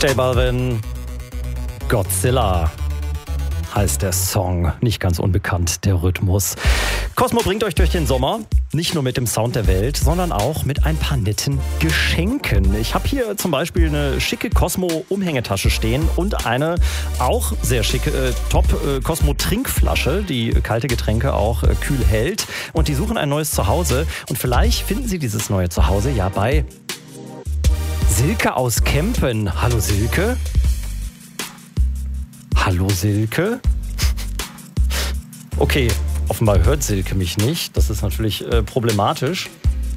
J Balvin, Godzilla heißt der Song. Nicht ganz unbekannt, der Rhythmus. Cosmo bringt euch durch den Sommer. Nicht nur mit dem Sound der Welt, sondern auch mit ein paar netten Geschenken. Ich habe hier zum Beispiel eine schicke Cosmo-Umhängetasche stehen und eine auch sehr schicke Top-Cosmo-Trinkflasche, die kalte Getränke auch kühl hält. Und die suchen ein neues Zuhause. Und vielleicht finden sie dieses neue Zuhause ja bei Silke aus Kempen. Hallo Silke. Hallo Silke. Okay, offenbar hört Silke mich nicht. Das ist natürlich problematisch.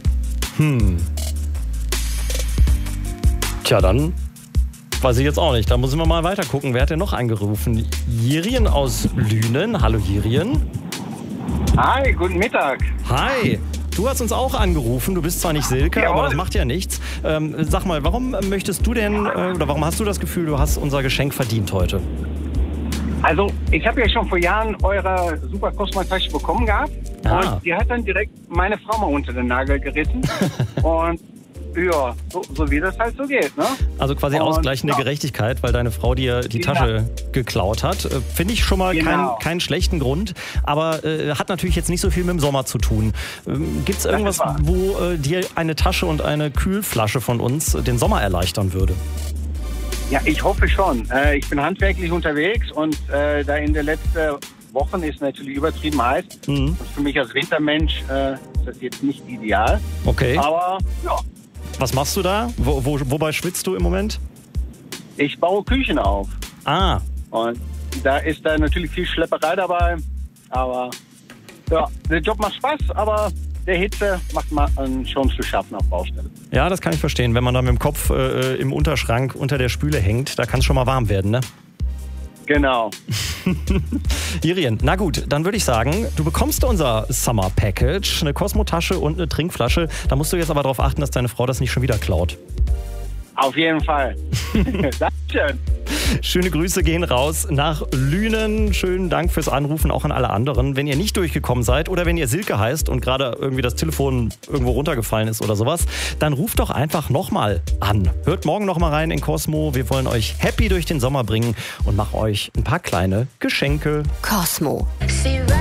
Tja, dann weiß ich jetzt auch nicht. Da müssen wir mal weiter gucken. Wer hat denn noch angerufen? Jirien aus Lünen. Hallo Jirien. Hi, guten Mittag. Hi. Du hast uns auch angerufen. Du bist zwar nicht Silke, Jawohl. aber das macht ja nichts. Sag mal, warum möchtest du denn, oder warum hast du das Gefühl, du hast unser Geschenk verdient heute? Also, ich habe ja schon vor Jahren eure Super Cosmo-Tasche bekommen gehabt. Ah. Und die hat dann direkt meine Frau mal unter den Nagel gerissen. Und ja, so wie das halt so geht, ne? Also quasi Und, ausgleichende ja. Gerechtigkeit, weil deine Frau dir die Tasche geklaut hat. Finde ich schon mal Genau. keinen schlechten Grund, aber hat natürlich jetzt nicht so viel mit dem Sommer zu tun. Gibt es irgendwas, ist wahr. wo dir eine Tasche und eine Kühlflasche von uns den Sommer erleichtern würde? Ja, ich hoffe schon. Ich bin handwerklich unterwegs und da in den letzten Wochen ist natürlich übertrieben heiß. Mhm. Und für mich als Wintermensch ist das jetzt nicht ideal. Okay. Aber ja, Was machst du da? Wobei schwitzt du im Moment? ich baue Küchen auf. Ah, Und da ist da natürlich viel Schlepperei dabei. Aber ja, der Job macht Spaß, aber der Hitze macht man schon zu schaffen auf Baustelle. ja, das kann ich verstehen. Wenn man da mit dem Kopf im Unterschrank unter der Spüle hängt, da kann es schon mal warm werden, ne? Genau. Irien, na gut, dann würde ich sagen, du bekommst unser Summer Package, eine Cosmo-Tasche und eine Trinkflasche. Da musst du jetzt aber darauf achten, dass deine Frau das nicht schon wieder klaut. Auf jeden Fall. Dankeschön. Schöne Grüße gehen raus nach Lünen. Schönen Dank fürs Anrufen, auch an alle anderen. Wenn ihr nicht durchgekommen seid oder wenn ihr Silke heißt und gerade irgendwie das Telefon irgendwo runtergefallen ist oder sowas, dann ruft doch einfach nochmal an. Hört morgen nochmal rein in Cosmo. Wir wollen euch happy durch den Sommer bringen und machen euch ein paar kleine Geschenke. Cosmo.